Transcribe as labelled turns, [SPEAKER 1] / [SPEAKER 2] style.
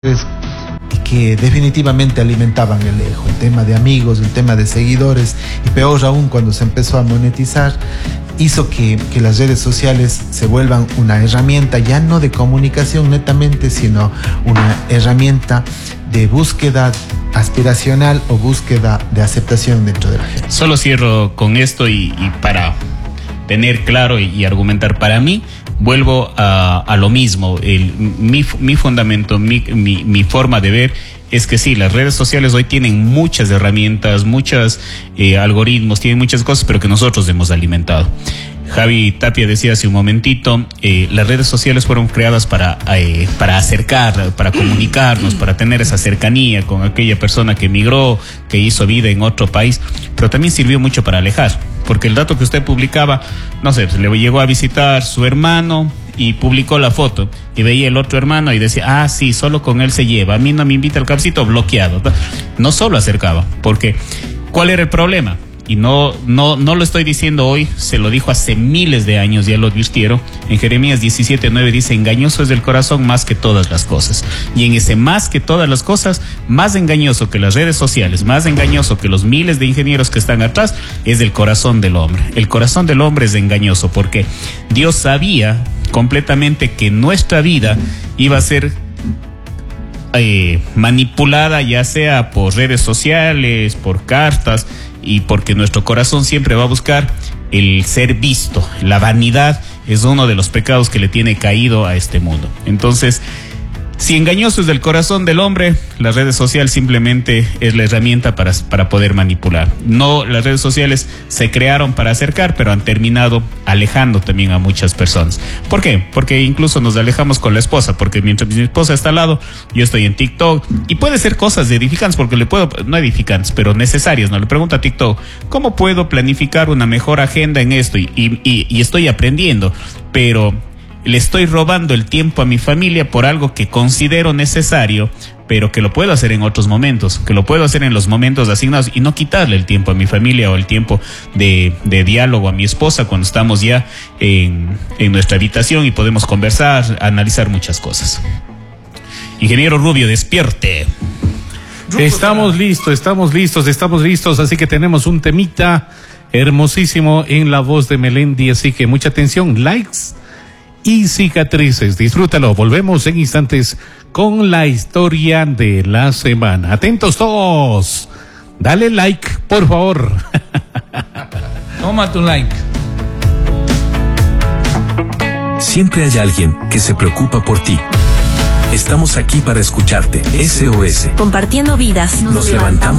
[SPEAKER 1] y que definitivamente alimentaban el ego, el tema de amigos, el tema de seguidores, y peor aún cuando se empezó a monetizar, hizo que las redes sociales se vuelvan una herramienta ya no de comunicación netamente, sino una herramienta de búsqueda aspiracional o búsqueda de aceptación dentro de la gente.
[SPEAKER 2] Solo cierro con esto y para tener claro y argumentar, para mí, vuelvo a lo mismo. Mi fundamento, mi forma de ver es que sí, las redes sociales hoy tienen muchas herramientas, muchos algoritmos, tienen muchas cosas, pero que nosotros hemos alimentado. Javi Tapia decía hace un momentito, las redes sociales fueron creadas para acercar, para comunicarnos, para tener esa cercanía con aquella persona que emigró, que hizo vida en otro país, pero también sirvió mucho para alejar, porque el dato que usted publicaba, no sé, le llegó a visitar su hermano y publicó la foto y veía el otro hermano y decía, sí, solo con él se lleva, a mí no me invita al cafecito, bloqueado. No solo acercaba, porque ¿cuál era el problema? Y no lo estoy diciendo hoy, se lo dijo hace miles de años, ya lo advirtieron. En Jeremías 17:9 dice, engañoso es el corazón más que todas las cosas. Y en ese más que todas las cosas, más engañoso que las redes sociales, más engañoso que los miles de ingenieros que están atrás, es el corazón del hombre. El corazón del hombre es engañoso porque Dios sabía completamente que nuestra vida iba a ser manipulada, ya sea por redes sociales, por cartas, y porque nuestro corazón siempre va a buscar el ser visto. La vanidad es uno de los pecados que le tiene caído a este mundo. Entonces, si engañoso es el corazón del hombre, las redes sociales simplemente es la herramienta para poder manipular. No, las redes sociales se crearon para acercar, pero han terminado alejando también a muchas personas. ¿Por qué? Porque incluso nos alejamos con la esposa, porque mientras mi esposa está al lado, yo estoy en TikTok, y puede ser cosas edificantes, porque no edificantes, pero necesarias, ¿no? Le pregunto a TikTok, ¿cómo puedo planificar una mejor agenda en esto? Y estoy aprendiendo, pero le estoy robando el tiempo a mi familia por algo que considero necesario, pero que lo puedo hacer en otros momentos, que lo puedo hacer en los momentos asignados y no quitarle el tiempo a mi familia o el tiempo de diálogo a mi esposa cuando estamos ya en nuestra habitación y podemos conversar, analizar muchas cosas. Ingeniero Rubio, despierte.
[SPEAKER 3] Estamos listos, así que tenemos un temita hermosísimo en la voz de Melendi, así que mucha atención, likes y cicatrices, disfrútalo. Volvemos en instantes con la historia de la semana. Atentos todos, dale like, por favor.
[SPEAKER 4] Toma tu like.
[SPEAKER 5] Siempre hay alguien que se preocupa por ti. Estamos aquí para escucharte. SOS.
[SPEAKER 6] Compartiendo vidas.
[SPEAKER 5] Nos levantamos